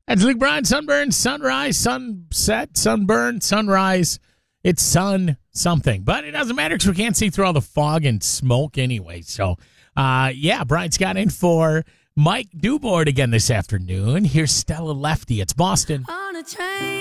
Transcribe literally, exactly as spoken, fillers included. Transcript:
That's Luke Bryan. Sunburn, sunrise, sunset, sunburn, sunrise. It's sun something. But it doesn't matter because we can't see through all the fog and smoke anyway. So, uh, yeah, Brian Scott in for Mike Dubord again this afternoon. Here's Stella Lefty. It's Boston. On a train.